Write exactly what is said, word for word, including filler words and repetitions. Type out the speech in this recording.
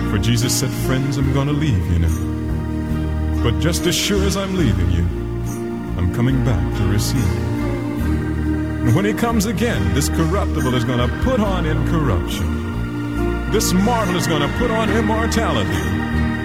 For Jesus said, friends, I'm gonna leave you now. But just as sure as I'm leaving you, I'm coming back to receive you. And when he comes again, this corruptible is gonna put on incorruption. This mortal is gonna put on immortality.